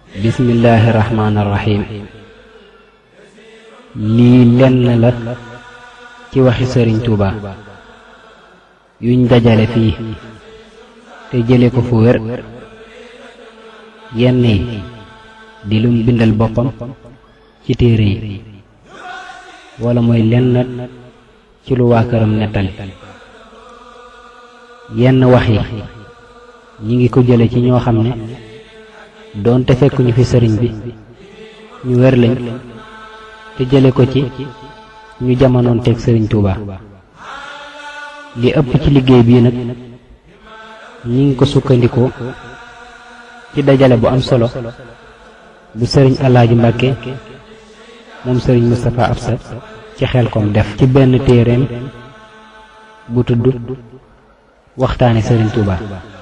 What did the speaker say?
bismillaahi rahmaani rahiim. lii lenn la ci waxi sëriñ Tuuba yuñ dajale fii te jële ko fu wér, yenn yi di lum bindal boppam ci téere yi, wala mooy lenn ci lu waa këram nettali. yenn wax yi ñi ngi ko jële ci ñoo xam ne doonte fekkuñu fi sëriñ bi ñu wér lañ, te jële ko ci ñu jamonoon teeg sëriñ Tuuba. li ëpp ci liggéey bii nag ñi ngi ko sukkandikoo ci dajale bu am solo bu sëriñ Alaaji Mbàkke moom sëriñ Moustapha Absa ci Xelkom def ci benn téereem bu tudd waxtaane sëriñ Tuuba.